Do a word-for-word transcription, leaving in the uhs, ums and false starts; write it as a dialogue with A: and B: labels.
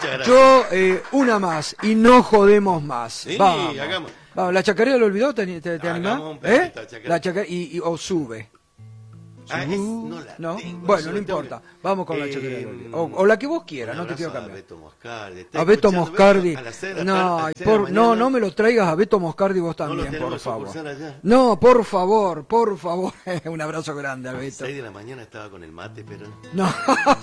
A: gracias.
B: Yo, eh, una más, y no jodemos más.
A: Sí,
B: Vamos.
A: hagamos.
B: Vamos, ¿la chacarera lo olvidó? ¿Te, te, te
A: Hagamos
B: animás?
A: un pedacito
B: ¿Eh?
A: de chacarera.
B: La chacarera, y, y- o sube.
A: Ah, es- no la
B: ¿No?
A: tengo,
B: Bueno,
A: eso
B: no
A: lo tengo
B: importa.
A: que-
B: Vamos con la
A: Eh,
B: chacarera. O, o la que vos quieras,
A: un
B: no te quiero
A: abrazo
B: cambiar.
A: A Beto Moscardi. Está
B: A Beto
A: escuchando,
B: Moscardi.
A: a las seis de la
B: No,
A: tarde, a las seis de la
B: por, no,
A: mañana.
B: no me lo traigas a Beto Moscardi vos
A: No lo
B: también,
A: tenemos
B: por favor.
A: sucursal allá.
B: No, por favor, por favor. Un abrazo grande a
A: A las
B: Beto.
A: seis de la mañana estaba con el mate, pero...
B: No.